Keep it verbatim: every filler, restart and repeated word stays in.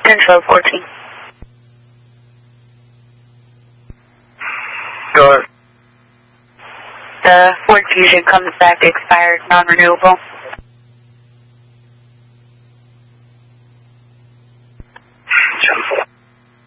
ten twelve fourteen. Go ahead. The Ford Fusion comes back expired, non-renewable. ten four.